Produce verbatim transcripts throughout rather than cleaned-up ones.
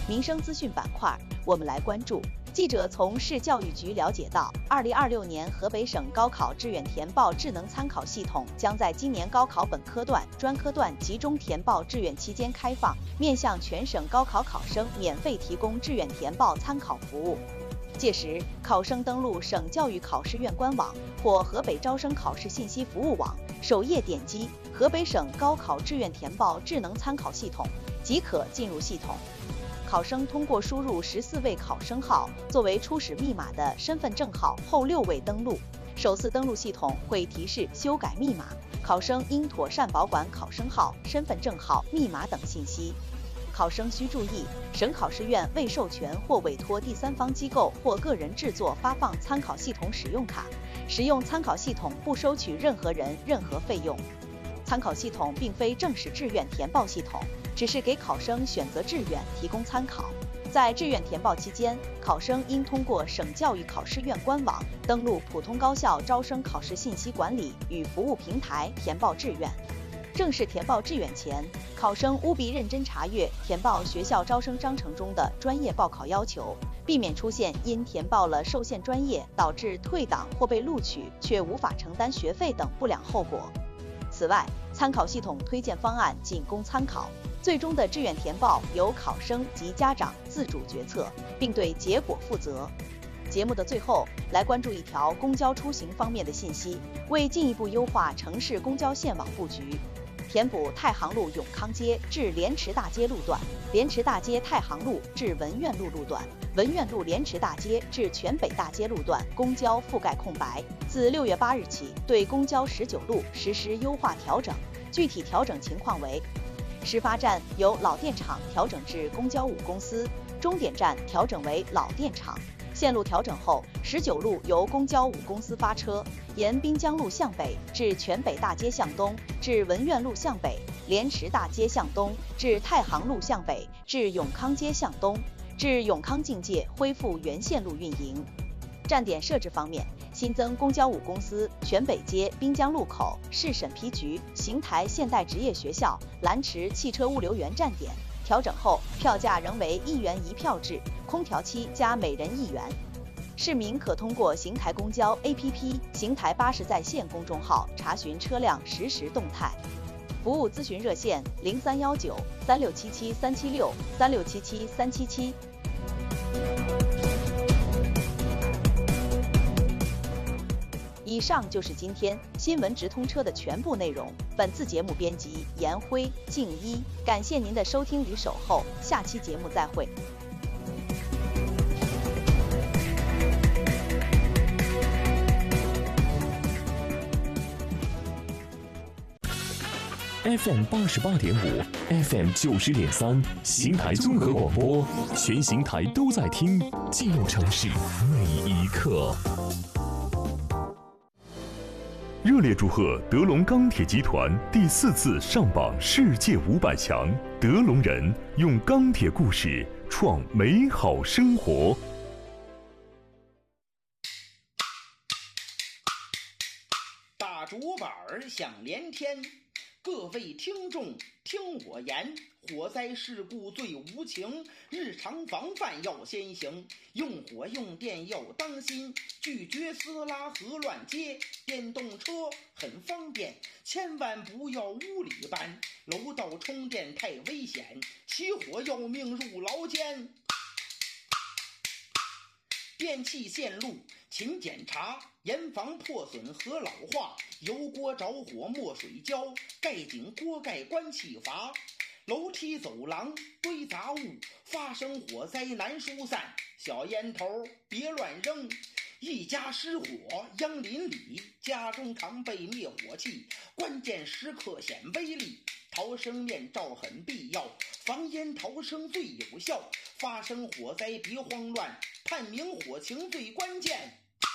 民生资讯板块，我们来关注。记者从市教育局了解到，二零二六年河北省高考志愿填报智能参考系统将在今年高考本科段、专科段集中填报志愿期间开放，面向全省高考考生免费提供志愿填报参考服务。届时，考生登录省教育考试院官网或河北招生考试信息服务网，首页点击河北省高考志愿填报智能参考系统，即可进入系统。考生通过输入十四位考生号作为初始密码的身份证号后六位登录，首次登录系统会提示修改密码，考生应妥善保管考生号、身份证号、密码等信息。考生需注意，省考试院未授权或委托第三方机构或个人制作发放参考系统使用卡，使用参考系统不收取任何人任何费用。参考系统并非正式志愿填报系统，只是给考生选择志愿提供参考。在志愿填报期间，考生应通过省教育考试院官网登录普通高校招生考试信息管理与服务平台填报志愿。正式填报志愿前，考生务必认真查阅填报学校招生章程中的专业报考要求，避免出现因填报了受限专业导致退档或被录取却无法承担学费等不良后果。此外，参考系统推荐方案仅供参考，最终的志愿填报由考生及家长自主决策，并对结果负责。节目的最后，来关注一条公交出行方面的信息。为进一步优化城市公交线网布局，填补太行路永康街至莲池大街路段、莲池大街太行路至文苑路路段、文苑路莲池大街至全北大街路段公交覆盖空白，自六月八日起对公交十九路实施优化调整。具体调整情况为：始发站由老电厂调整至公交五公司，终点站调整为老电厂。线路调整后，十九路由公交五公司发车，沿滨江路向北至全北大街向东，至文苑路向北，莲池大街向东，至太行路向北，至永康街向东，至永康境界恢复原线路运营。站点设置方面，新增公交五公司全北街滨江路口市审批局、邢台现代职业学校、蓝池汽车物流园站点。调整后，票价仍为一元一票制，空调期加每人一元。市民可通过邢台公交 A P P、邢台巴士在线公众号查询车辆实时动态。服务咨询热线：零三幺九三六七七三七六三六七七三七七。以上就是今天新闻直通车的全部内容。本次节目编辑严辉、静一，感谢您的收听与守候，下期节目再会。 F M 八十八点五 ，F M 九十点三，邢台综合广播，全邢台都在听，记录城市每一刻。热烈祝贺德龙钢铁集团第四次上榜世界五百强，德龙人用钢铁故事创美好生活。 大竹板响连天，各位听众听我言，火灾事故最无情，日常防范要先行，用火用电要当心，拒绝撕拉和乱接，电动车很方便，千万不要屋里搬，楼道充电太危险，起火要命入牢间。电器线路勤检查，严防破损和老化，油锅着火没水浇，盖紧锅盖关气阀，楼梯走廊堆杂物，发生火灾难疏散，小烟头别乱扔，一家失火殃邻里，家中常备灭火器，关键时刻显威力，逃生面罩很必要，防烟逃生最有效，发生火灾别慌乱，判明火情最关键，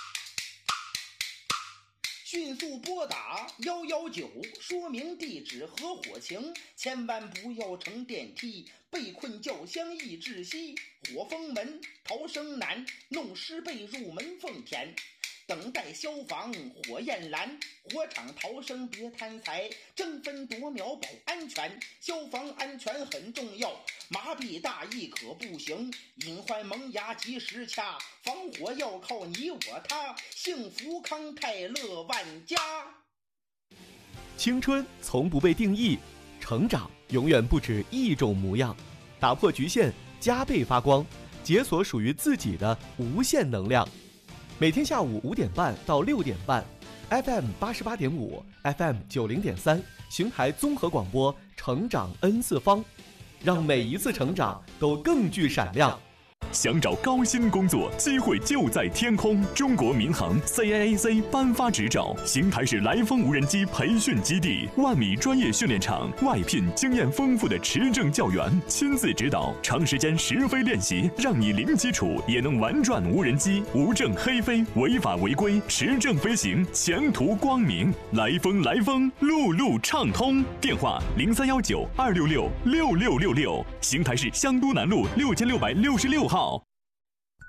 迅速拨打一一九说明地址和火情，千万不要乘电梯，被困轿厢易窒息，火封门逃生难，弄湿被入门缝填， 等待消防火焰燃，火场逃生别贪财，争分夺秒保安全，消防安全很重要，麻痹大意可不行，隐患萌芽及时掐，防火要靠你我他，幸福康泰乐万家。 青春从不被定义，成长永远不止一种模样，打破局限，加倍发光，解锁属于自己的无限能量。每天下午五点半到六点半 ，F M 八十八点五 ，F M 九零点三，邢台综合广播，成长 N 次方，让每一次成长都更具闪亮。 想找高薪工作，机会就在天空。中国民航 C A A C 颁发执照，邢台市来风无人机培训基地，万米专业训练场外聘经验丰富的持证教员，亲自指导，长时间实飞练习，让你零基础也能玩转无人机，无证黑飞，违法违规，持证飞行，前途光明。来风来风，路路畅通。电话零三幺九二六六六六六六，邢台市香都南路六千六百六十六号。